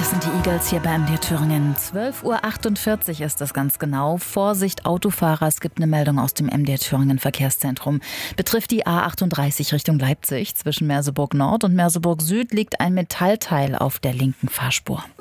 Das sind die Eagles hier bei MDR Thüringen. 12:48 Uhr ist das ganz genau. Vorsicht Autofahrer, es gibt eine Meldung aus dem MDR Thüringen Verkehrszentrum. Betrifft die A38 Richtung Leipzig. Zwischen Merseburg Nord und Merseburg Süd liegt ein Metallteil auf der linken Fahrspur.